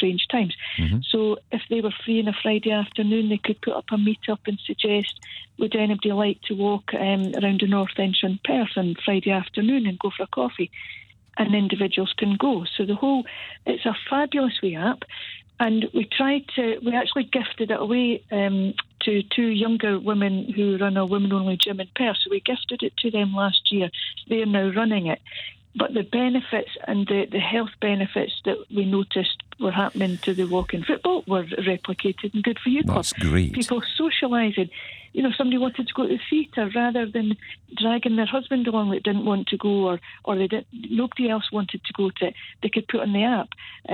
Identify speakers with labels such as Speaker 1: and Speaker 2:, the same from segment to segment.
Speaker 1: strange times. So if they were free on a Friday afternoon, they could put up a meet-up and suggest, would anybody like to walk around the North End in Perth on Friday afternoon and go for a coffee? And individuals can go. So it's a fabulous wee app. And we actually gifted it away to two younger women who run a women-only gym in Perth. So we gifted it to them last year. They're now running it. But the benefits and the health benefits that we noticed were happening to the walking football were replicated in Good For You Club.
Speaker 2: That's great.
Speaker 1: People socialising. You know, somebody wanted to go to the theatre rather than dragging their husband along that didn't want to go, or nobody else wanted to go to it. They could put on the app,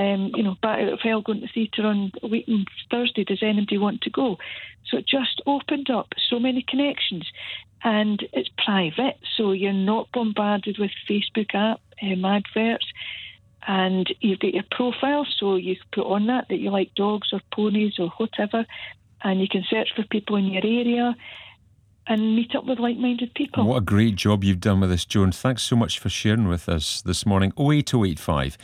Speaker 1: back out of hell, going to the theatre on a week on Thursday. Does anybody want to go? So it just opened up so many connections. And it's private, so you're not bombarded with Facebook adverts. And you've got your profile, so you put on that you like dogs or ponies or whatever, and you can search for people in your area and meet up with like-minded people.
Speaker 2: What a great job you've done with this, Joan. Thanks so much for sharing with us this morning. 08085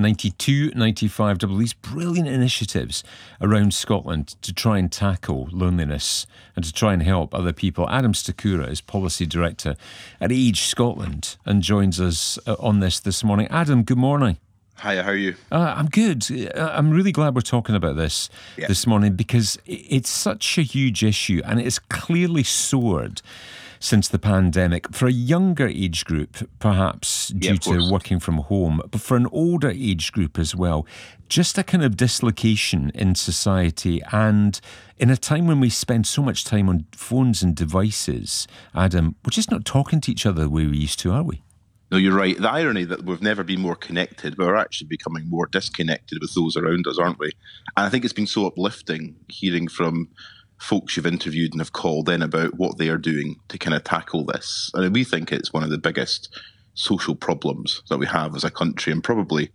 Speaker 2: 92 95 double. These brilliant initiatives around Scotland to try and tackle loneliness and to try and help other people. Adam Stakura is Policy Director at Age Scotland and joins us on this morning. Adam, good morning.
Speaker 3: Hiya, how are you?
Speaker 2: I'm good. I'm really glad we're talking about this this morning because it's such a huge issue and it's clearly soared since the pandemic. For a younger age group, perhaps due to working from home, but for an older age group as well, just a kind of dislocation in society. And in a time when we spend so much time on phones and devices, Adam, we're just not talking to each other the way we used to, are we?
Speaker 3: No, you're right. The irony that we've never been more connected, but we're actually becoming more disconnected with those around us, aren't we? And I think it's been so uplifting hearing from folks you've interviewed and have called in about what they are doing to kind of tackle this. I mean, we think it's one of the biggest social problems that we have as a country, and probably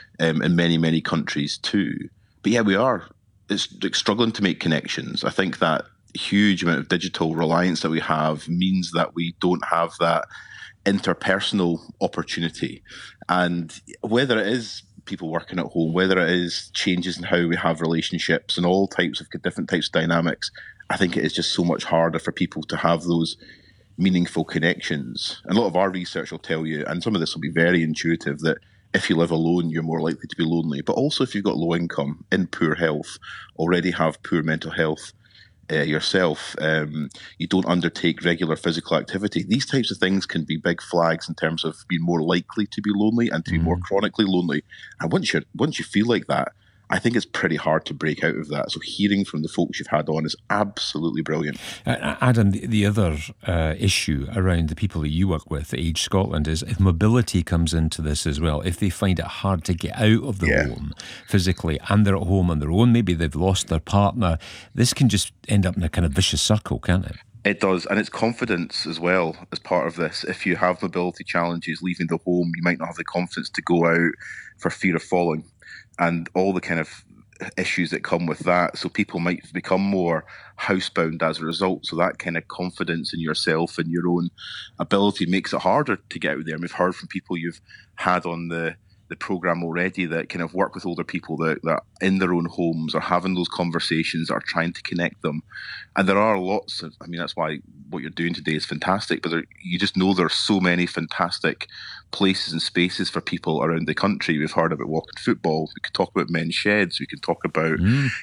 Speaker 3: in many, many countries too. But yeah, we are. It's like struggling to make connections. I think that huge amount of digital reliance that we have means that we don't have that interpersonal opportunity. And whether it is people working at home, whether it is changes in how we have relationships and all types of different types of dynamics, I think it is just so much harder for people to have those meaningful connections. And a lot of our research will tell you, and some of this will be very intuitive, that if you live alone, you're more likely to be lonely. But also if you've got low income, in poor health, already have poor mental health yourself, you don't undertake regular physical activity. These types of things can be big flags in terms of being more likely to be lonely and to be more chronically lonely. And once you feel like that, I think it's pretty hard to break out of that. So hearing from the folks you've had on is absolutely brilliant.
Speaker 2: Adam, the other issue around the people that you work with at Age Scotland is if mobility comes into this as well, if they find it hard to get out of the home physically and they're at home on their own, maybe they've lost their partner, this can just end up in a kind of vicious circle, can't it?
Speaker 3: It does, and it's confidence as well as part of this. If you have mobility challenges leaving the home, you might not have the confidence to go out for fear of falling and all the kind of issues that come with that. So people might become more housebound as a result. So that kind of confidence in yourself and your own ability makes it harder to get out there. And we've heard from people you've had on the programme already that kind of work with older people that in their own homes are having those conversations, are trying to connect them. And there are lots of, I mean, that's why what you're doing today is fantastic, but you just know there are so many fantastic places and spaces for people around the country. We've heard about walking football. We could talk about men's sheds. We could talk about,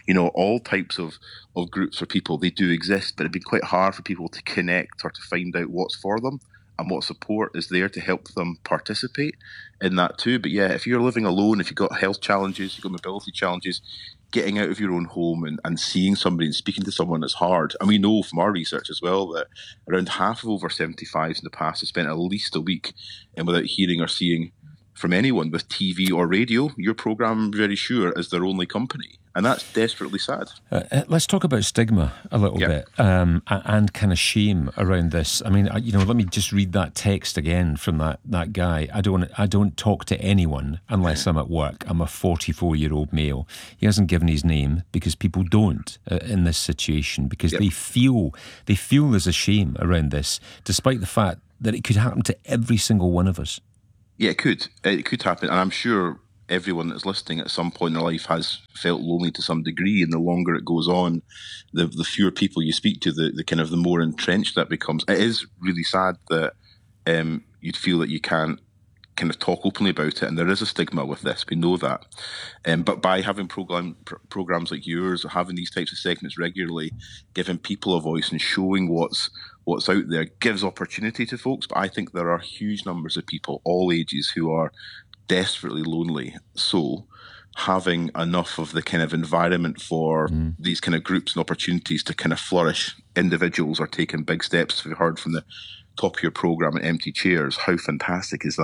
Speaker 3: all types of groups for people. They do exist, but it'd be quite hard for people to connect or to find out what's for them and what support is there to help them participate in that too. But yeah, if you're living alone, if you've got health challenges, you've got mobility challenges, getting out of your own home and seeing somebody and speaking to someone is hard. And we know from our research as well that around half of over 75s in the past have spent at least a week without hearing or seeing from anyone with TV or radio. Your programme, I'm very sure, is their only company. And that's desperately sad.
Speaker 2: Let's talk about stigma a little bit and kind of shame around this. I mean, let me just read that text again from that guy. I don't talk to anyone unless I'm at work. I'm a 44-year-old male. He hasn't given his name because people don't in this situation because they feel there's a shame around this, despite the fact that it could happen to every single one of us.
Speaker 3: Yeah, it could. It could happen. And I'm sure everyone that's listening at some point in their life has felt lonely to some degree, and the longer it goes on, the fewer people you speak to, the kind of the more entrenched that becomes. It is really sad that you'd feel that you can't kind of talk openly about it, and there is a stigma with this. We know that, but by having programs like yours, or having these types of segments regularly, giving people a voice and showing what's out there, gives opportunity to folks. But I think there are huge numbers of people, all ages, who are desperately lonely. So having enough of the kind of environment for these kind of groups and opportunities to kind of flourish, individuals are taking big steps. We've heard from the top of your programme at Empty Chairs. How fantastic is that?